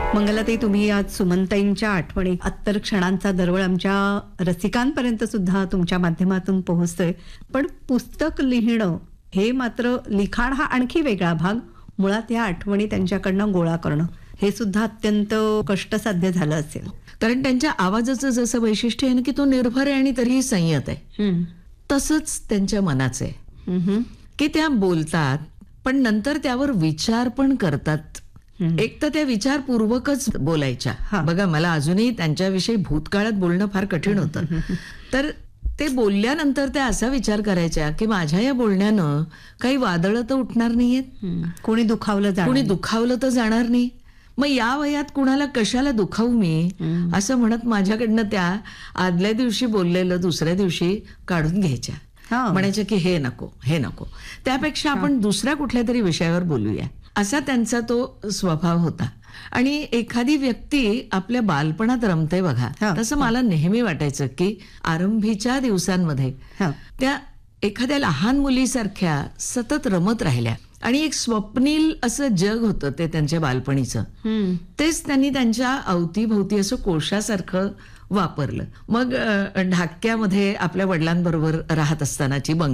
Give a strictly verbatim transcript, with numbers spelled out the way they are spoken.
मंगलाताई, तुम्ही आज सुमनताईंच्या आठवणी अत्तर क्षणांचा दरवळ आमच्या रसिकांपर्यंत सुद्धा तुमच्या माध्यमातून पोहोचतोय. पण पुस्तक लिहिणं हे मात्र, लिखाण हा आणखी वेगळा भाग. मुळात या आठवणी त्यांच्याकडनं गोळा करणं हे सुद्धा अत्यंत कष्टसाध्य झालं असेल. कारण त्यांच्या आवाजाचं जसं वैशिष्ट्य आहे ना की तो निर्भर आहे आणि तरीही संयत आहे, तसंच त्यांच्या मनाचं आहे की त्या बोलतात पण नंतर त्यावर विचार पण करतात. एक तर त्या विचारपूर्वकच बोलायच्या. बघा, मला अजूनही त्यांच्याविषयी भूतकाळात बोलणं फार कठीण होतं. तर ते बोलल्यानंतर त्या असा विचार करायच्या की माझ्या या बोलण्यानं काही वादळं तर उठणार नाहीयेत, कोणी दुखावलं जाणार कोणी दुखावलं तर जाणार नाही, मग या वयात कुणाला कशाला दुखावू मी, असं म्हणत माझ्याकडनं त्या आदल्या दिवशी बोललेलं दुसऱ्या दिवशी काढून घ्यायच्या. म्हणायच्या की हे नको, हे नको, त्यापेक्षा आपण दुसऱ्या कुठल्या तरी विषयावर बोलूया, असा त्यांचा तो स्वभाव होता. आणि एखादी व्यक्ती आपल्या बालपणात रमते बघा, तसं मला नेहमी वाटायचं की आरंभीच्या दिवसांमध्ये त्या एखाद्या लहान मुलीसारख्या सतत रमत राहिल्या आणि एक स्वप्नील असं जग होतं ते त्यांच्या बालपणीचं. तेच त्यांनी त्यांच्या अवतीभोवती असं कोळशासारखं वापरलं. मग ढाक्यामध्ये आपल्या वडिलांबरोबर राहत असतानाची